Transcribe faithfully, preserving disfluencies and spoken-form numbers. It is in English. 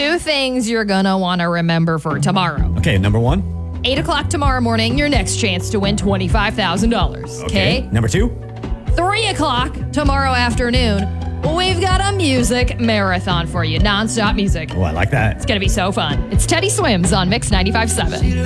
Two things you're going to want to remember for tomorrow. Okay, number one. eight o'clock tomorrow morning, your next chance to win twenty-five thousand dollars. Okay. Number two. three o'clock tomorrow afternoon, we've got a music marathon for you. Non-stop music. Oh, I like that. It's going to be so fun. It's Teddy Swims on Mix ninety-five point seven.